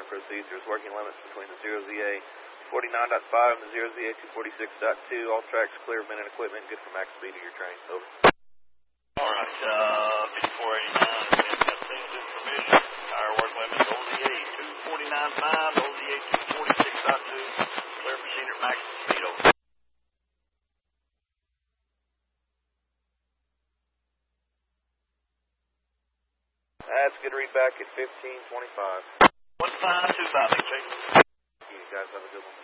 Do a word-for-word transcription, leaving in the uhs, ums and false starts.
and procedures. Working limits between the zero Z A forty-nine point five and the zero Z A two forty-six point two. All tracks clear, men and equipment good for max speed of your train. Over. All right, uh, fifty-four eighty-nine, fifteen information. Tire work limits O Z A two forty-nine point five, O Z A two forty-six point two. Clear machine at max speed. Over. That's good read back at fifteen twenty-five. one five two five, Jake. You guys have a good one.